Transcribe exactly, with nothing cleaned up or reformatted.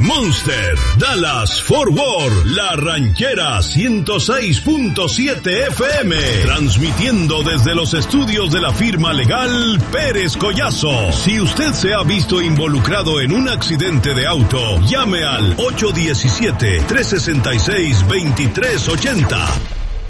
Monster, Dallas, Fort Worth, La Ranchera ciento seis punto siete F M, transmitiendo desde los estudios de la firma legal Pérez Collazo. Si usted se ha visto involucrado en un accidente de auto, llame al ocho uno siete, tres seis seis, dos tres ocho cero.